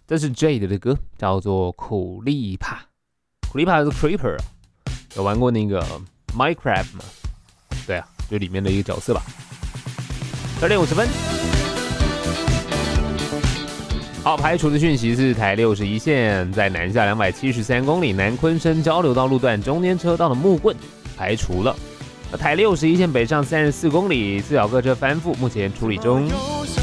这是 Jade 的歌，叫做苦力怕。苦力怕是 Creeper， 有玩过那个 Minecraft 吗？对啊，就里面的一个角色吧。2点50分。好，排除的讯息是台61线在南下273公里南昆生交流道路段中间车道的木棍排除了。台61线北上34公里，四角各车翻覆，目前处理中。